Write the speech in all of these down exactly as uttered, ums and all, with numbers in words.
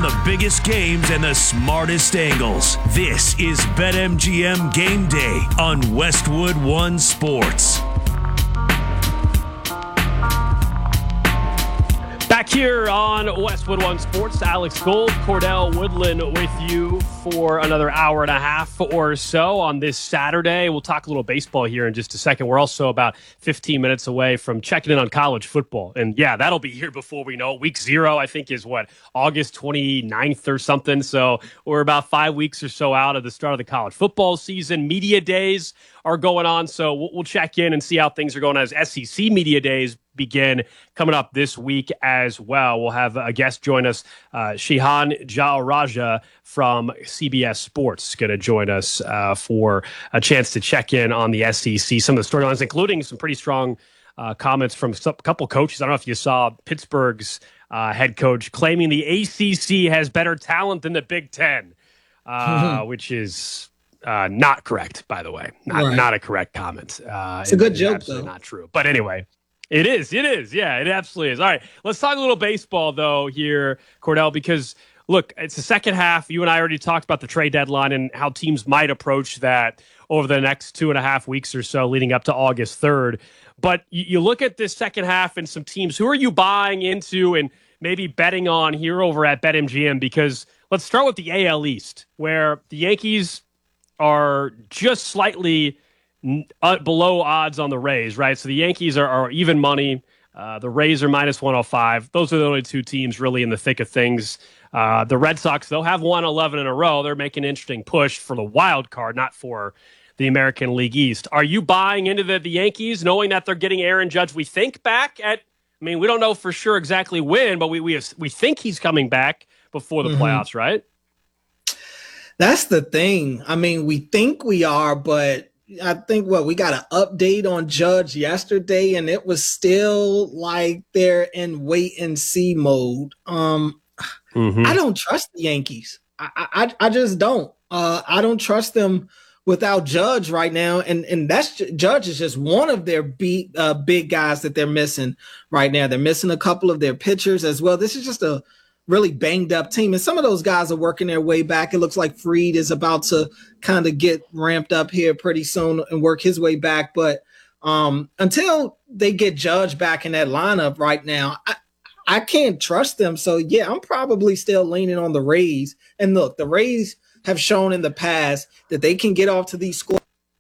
the biggest games and the smartest angles. This is BetMGM Game Day on Westwood One Sports. Back here on Westwood One Sports, Alex Gold, Cordell Woodland with you for another hour and a half or so on this Saturday. We'll talk a little baseball here in just a second. We're also about fifteen minutes away from checking in on college football. And yeah, that'll be here before we know it. Week zero, I think, is what, August twenty-ninth or something. So we're about five weeks or so out of the start of the college football season. Media days are going on. So we'll, we'll check in and see how things are going as S E C media days begin coming up this week as well. We'll have a guest join us, uh, Shihan Jayaraja from C B S Sports, going to join us uh, for a chance to check in on the S E C, some of the storylines, including some pretty strong uh, comments from a couple coaches. I don't know if you saw Pittsburgh's uh, head coach claiming the A C C has better talent than the Big Ten, uh, which is uh, not correct, by the way. Not, right. not a correct comment. Uh, it's a good joke, though. Not true. But anyway. It is. It is. Yeah, it absolutely is. All right. Let's talk a little baseball, though, here, Cordell, because, look, it's the second half. You and I already talked about the trade deadline and how teams might approach that over the next two and a half weeks or so leading up to August third. But you, you look at this second half and some teams, who are you buying into and maybe betting on here over at BetMGM? Because let's start with the A L East, where the Yankees are just slightly Uh, below odds on the Rays, right? So the Yankees are, are even money. Uh, the Rays are minus one oh five. Those are the only two teams really in the thick of things. Uh, the Red Sox, they'll have won eleven in a row. They're making an interesting push for the wild card, not for the American League East. Are you buying into the, the Yankees, knowing that they're getting Aaron Judge, we think, back at, I mean, we don't know for sure exactly when, but we we, have, we think he's coming back before the mm-hmm. playoffs, right? That's the thing. I mean, we think we are, but I think what we got an update on Judge yesterday, and it was still like they're in wait and see mode. Um, mm-hmm. I don't trust the Yankees. I, I, I just don't. Uh, I don't trust them without Judge right now, and and that's Judge is just one of their big uh, big guys that they're missing right now. They're missing a couple of their pitchers as well. This is just a really banged up team. And some of those guys are working their way back. It looks like Fried is about to kind of get ramped up here pretty soon and work his way back. But um, until they get Judge back in that lineup right now, I, I can't trust them. So, yeah, I'm probably still leaning on the Rays. And look, the Rays have shown in the past that they can get off to these scores,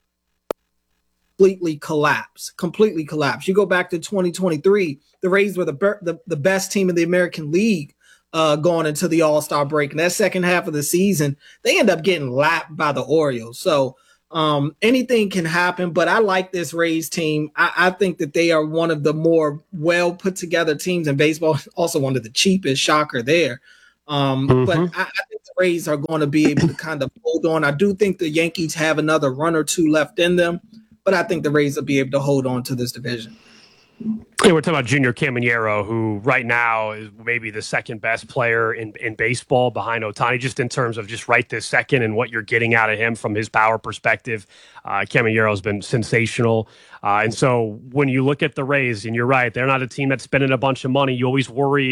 completely collapse, completely collapse. You go back to twenty twenty-three, the Rays were the, the, the best team in the American League Uh, going into the All-Star break. And that second half of the season, they end up getting lapped by the Orioles. So um, anything can happen, but I like this Rays team. I, I think that they are one of the more well put together teams in baseball. Also one of the cheapest, shocker there. Um, mm-hmm. But I, I think the Rays are going to be able to kind of hold on. I do think the Yankees have another run or two left in them, but I think the Rays will be able to hold on to this division. Hey, we're talking about Junior Caminero, who right now is maybe the second best player in, in baseball behind Ohtani, just in terms of just right this second and what you're getting out of him from his power perspective. Uh, Caminero has been sensational. Uh, and so when you look at the Rays, and you're right, they're not a team that's spending a bunch of money. You always worry